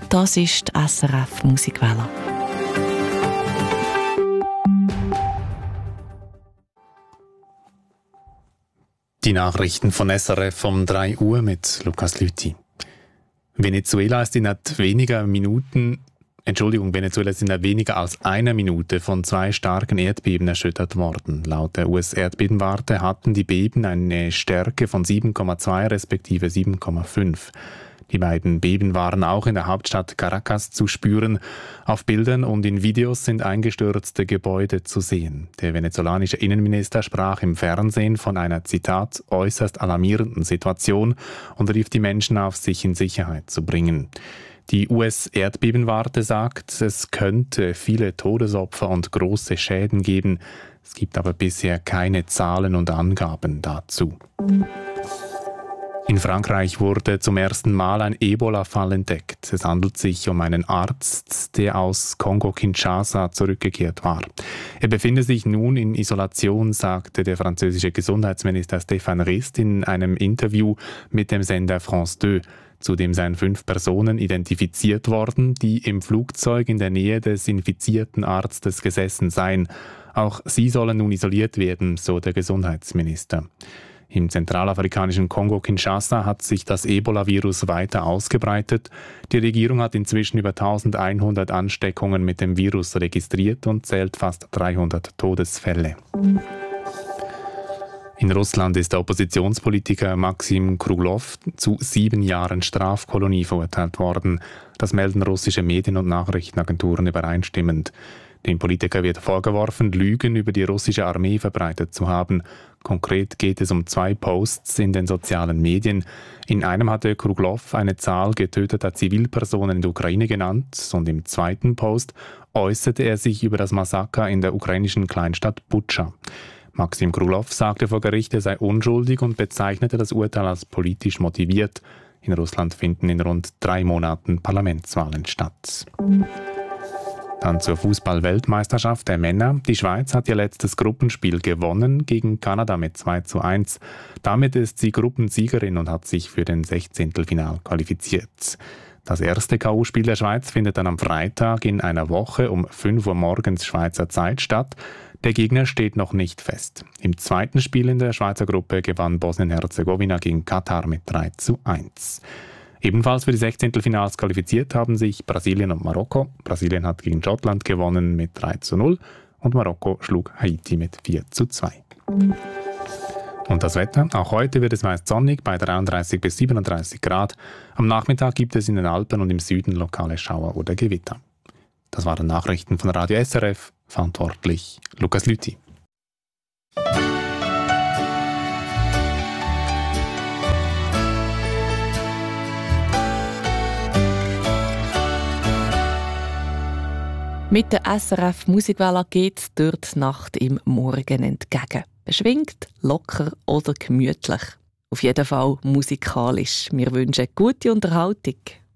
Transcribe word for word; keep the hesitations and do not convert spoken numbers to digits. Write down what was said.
Das ist die S R F Musikwelle. Die Nachrichten von S R F um drei Uhr mit Lukas Lüthi. Venezuela ist innerhalb weniger Minuten, Entschuldigung, Venezuela ist innerhalb weniger als einer Minute von zwei starken Erdbeben erschüttert worden. Laut der U S-Erdbebenwarte hatten die Beben eine Stärke von sieben Komma zwei respektive sieben Komma fünf. Die beiden Beben waren auch in der Hauptstadt Caracas zu spüren. Auf Bildern und in Videos sind eingestürzte Gebäude zu sehen. Der venezolanische Innenminister sprach im Fernsehen von einer, Zitat, äußerst alarmierenden Situation und rief die Menschen auf, sich in Sicherheit zu bringen. Die U S-Erdbebenwarte sagt, es könnte viele Todesopfer und große Schäden geben. Es gibt aber bisher keine Zahlen und Angaben dazu. In Frankreich wurde zum ersten Mal ein Ebola-Fall entdeckt. Es handelt sich um einen Arzt, der aus Kongo-Kinshasa zurückgekehrt war. Er befinde sich nun in Isolation, sagte der französische Gesundheitsminister Stéphane Rist in einem Interview mit dem Sender France zwei. Zudem seien fünf Personen identifiziert worden, die im Flugzeug in der Nähe des infizierten Arztes gesessen seien. Auch sie sollen nun isoliert werden, so der Gesundheitsminister. Im zentralafrikanischen Kongo-Kinshasa hat sich das Ebola-Virus weiter ausgebreitet. Die Regierung hat inzwischen über eintausendeinhundert Ansteckungen mit dem Virus registriert und zählt fast dreihundert Todesfälle. In Russland ist der Oppositionspolitiker Maxim Kruglow zu sieben Jahren Strafkolonie verurteilt worden. Das melden russische Medien- und Nachrichtenagenturen übereinstimmend. Dem Politiker wird vorgeworfen, Lügen über die russische Armee verbreitet zu haben. Konkret geht es um zwei Posts in den sozialen Medien. In einem hatte Kruglow eine Zahl getöteter Zivilpersonen in der Ukraine genannt und im zweiten Post äußerte er sich über das Massaker in der ukrainischen Kleinstadt Butscha. Maxim Kruglow sagte vor Gericht, er sei unschuldig und bezeichnete das Urteil als politisch motiviert. In Russland finden in rund drei Monaten Parlamentswahlen statt. Dann zur Fußball-Weltmeisterschaft der Männer. Die Schweiz hat ihr letztes Gruppenspiel gewonnen gegen Kanada mit zwei zu eins. Damit ist sie Gruppensiegerin und hat sich für den Sechzehntelfinal qualifiziert. Das erste K O-Spiel der Schweiz findet dann am Freitag in einer Woche um fünf Uhr morgens Schweizer Zeit statt. Der Gegner steht noch nicht fest. Im zweiten Spiel in der Schweizer Gruppe gewann Bosnien-Herzegowina gegen Katar mit drei zu eins. Ebenfalls für die Sechzehntelfinals qualifiziert haben sich Brasilien und Marokko. Brasilien hat gegen Schottland gewonnen mit drei zu null und Marokko schlug Haiti mit vier zu zwei. Und das Wetter? Auch heute wird es meist sonnig bei dreiunddreißig bis siebenunddreißig Grad. Am Nachmittag gibt es in den Alpen und im Süden lokale Schauer oder Gewitter. Das waren Nachrichten von Radio S R F. Verantwortlich Lukas Lüthi. Mit der S R F Musikwelle geht es durch die Nacht im Morgen entgegen. Beschwingt, locker oder gemütlich. Auf jeden Fall musikalisch. Wir wünschen gute Unterhaltung.